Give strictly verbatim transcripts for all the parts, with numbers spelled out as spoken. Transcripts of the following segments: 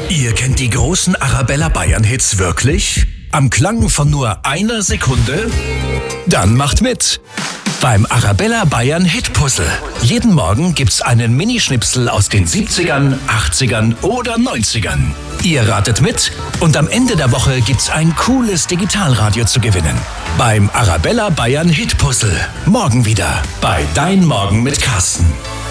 Ihr kennt die großen Arabella Bayern Hits wirklich? Am Klang von nur einer Sekunde? Dann macht mit beim Arabella Bayern Hit Puzzle. Jeden Morgen gibt's einen Minischnipsel aus den siebzigern, achtzigern oder neunzigern. Ihr ratet mit und am Ende der Woche gibt's ein cooles Digitalradio zu gewinnen. Beim Arabella Bayern Hit Puzzle. Morgen wieder bei Dein Morgen mit Carsten.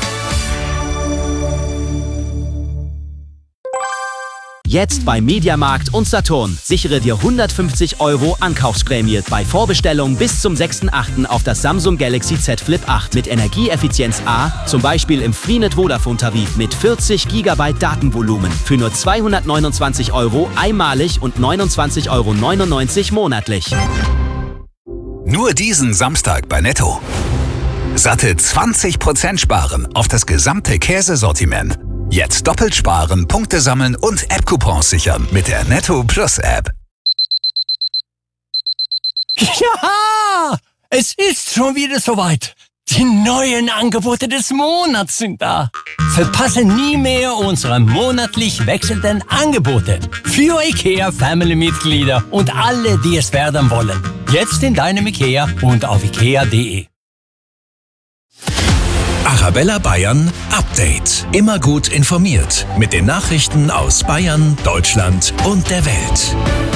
Jetzt bei Mediamarkt und Saturn. Sichere dir hundertfünfzig Euro Ankaufsprämie bei Vorbestellung bis zum sechsten achten auf das Samsung Galaxy Z Flip acht mit Energieeffizienz A, zum Beispiel im Freenet Vodafone Tarif mit vierzig Gigabyte Datenvolumen für nur zweihundertneunundzwanzig Euro einmalig und neunundzwanzig Euro neunundneunzig monatlich. Nur diesen Samstag bei Netto. Satte zwanzig Prozent sparen auf das gesamte Käsesortiment. Jetzt doppelt sparen, Punkte sammeln und App-Coupons sichern mit der Netto Plus App. Ja, es ist schon wieder soweit. Die neuen Angebote des Monats sind da. Verpasse nie mehr unsere monatlich wechselnden Angebote für IKEA Family-Mitglieder und alle, die es werden wollen. Jetzt in deinem IKEA und auf ikea punkt de. Arabella Bayern Update. Immer gut informiert mit den Nachrichten aus Bayern, Deutschland und der Welt.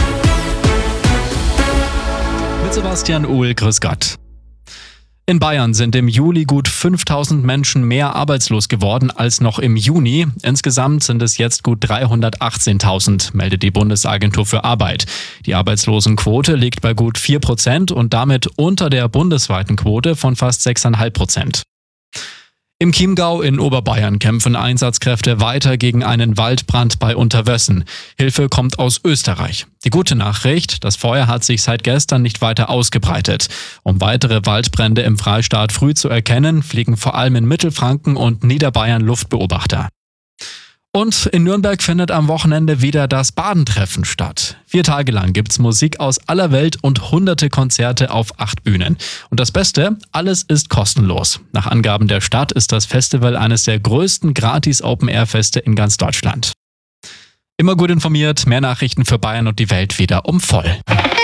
Mit Sebastian Uhl, grüß Gott. In Bayern sind im Juli gut fünftausend Menschen mehr arbeitslos geworden als noch im Juni. Insgesamt sind es jetzt gut dreihundertachtzehntausend, meldet die Bundesagentur für Arbeit. Die Arbeitslosenquote liegt bei gut vier Prozent und damit unter der bundesweiten Quote von fast sechs Komma fünf Prozent. Im Chiemgau in Oberbayern kämpfen Einsatzkräfte weiter gegen einen Waldbrand bei Unterwössen. Hilfe kommt aus Österreich. Die gute Nachricht, das Feuer hat sich seit gestern nicht weiter ausgebreitet. Um weitere Waldbrände im Freistaat früh zu erkennen, fliegen vor allem in Mittelfranken und Niederbayern Luftbeobachter. Und in Nürnberg findet am Wochenende wieder das Badentreffen statt. Vier Tage lang gibt's Musik aus aller Welt und hunderte Konzerte auf acht Bühnen. Und das Beste, alles ist kostenlos. Nach Angaben der Stadt ist das Festival eines der größten Gratis-Open-Air-Feste in ganz Deutschland. Immer gut informiert, mehr Nachrichten für Bayern und die Welt wieder um voll.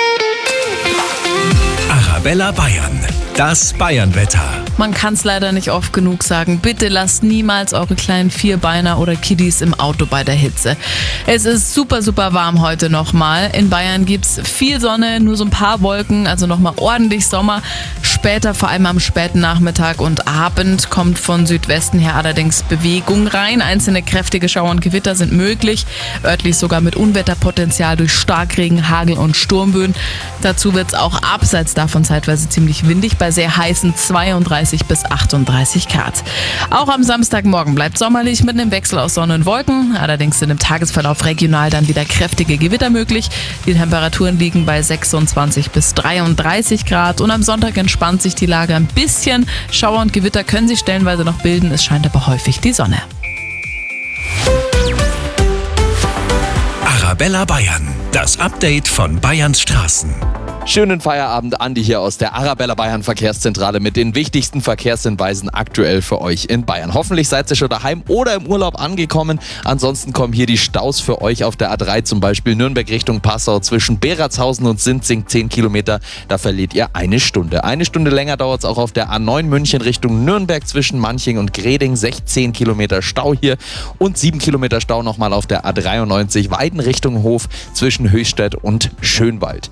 Arabella Bayern, das Bayernwetter. Man kann es leider nicht oft genug sagen. Bitte lasst niemals eure kleinen Vierbeiner oder Kiddies im Auto bei der Hitze. Es ist super, super warm heute nochmal. In Bayern gibt's viel Sonne, nur so ein paar Wolken, also nochmal ordentlich Sommer. Später, vor allem am späten Nachmittag und Abend, kommt von Südwesten her allerdings Bewegung rein. Einzelne kräftige Schauer und Gewitter sind möglich, örtlich sogar mit Unwetterpotenzial durch Starkregen, Hagel und Sturmböen. Dazu wird's auch abseits davon zeitweise ziemlich windig bei sehr heißen zweiunddreißig bis achtunddreißig Grad. Auch am Samstagmorgen bleibt sommerlich mit einem Wechsel aus Sonne und Wolken. Allerdings sind im Tagesverlauf regional dann wieder kräftige Gewitter möglich. Die Temperaturen liegen bei sechsundzwanzig bis dreiunddreißig Grad und am Sonntag entspannt sich die Lage ein bisschen. Schauer und Gewitter können sich stellenweise noch bilden, es scheint aber häufig die Sonne. Arabella Bayern, das Update von Bayerns Straßen. Schönen Feierabend, Andi hier aus der Arabella Bayern Verkehrszentrale mit den wichtigsten Verkehrshinweisen aktuell für euch in Bayern. Hoffentlich seid ihr schon daheim oder im Urlaub angekommen. Ansonsten kommen hier die Staus für euch auf der A drei, zum Beispiel Nürnberg Richtung Passau zwischen Beratshausen und Sinzing, zehn Kilometer. Da verliert ihr eine Stunde. Eine Stunde länger dauert es auch auf der A neun München Richtung Nürnberg zwischen Manching und Greding. sechzehn Kilometer Stau hier und sieben Kilometer Stau nochmal auf der A dreiundneunzig Weiden Richtung Hof zwischen Höchstädt und Schönwald.